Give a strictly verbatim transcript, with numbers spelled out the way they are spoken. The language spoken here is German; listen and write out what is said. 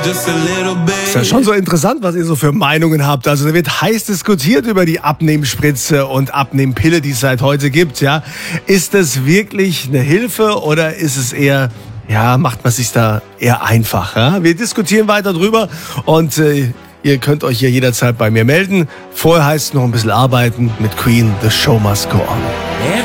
Ist ja schon so interessant, was ihr so für Meinungen habt. Also da wird heiß diskutiert über die Abnehmspritze und Abnehmpille, die es seit heute gibt. Ja, ist das wirklich eine Hilfe oder ist es eher, ja, macht man sich da eher einfach? Ja? Wir diskutieren weiter drüber und äh, ihr könnt euch hier jederzeit bei mir melden. Vorher heißt es noch ein bisschen arbeiten mit Queen. The Show Must Go On.